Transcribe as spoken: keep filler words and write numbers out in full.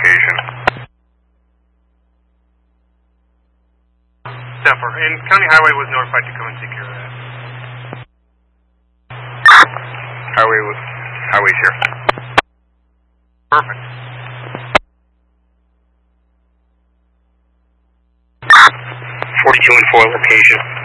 location. Zephyr, and County Highway was notified to come and take care of that. Highway was, highway's here. Perfect. forty-two and four location.